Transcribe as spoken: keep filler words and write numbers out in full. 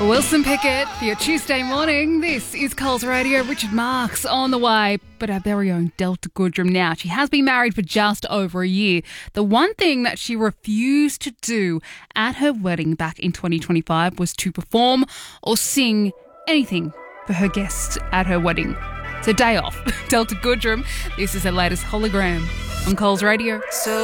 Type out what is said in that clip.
Wilson Pickett for your Tuesday morning. This is Coles Radio. Richard Marks on the way, but our very own Delta Goodrem now. She has been married for just over a year. The one thing that she refused to do at her wedding back in twenty twenty-five was to perform or sing anything for her guests at her wedding. So day off. Delta Goodrem, this is her latest hologram on Coles Radio. So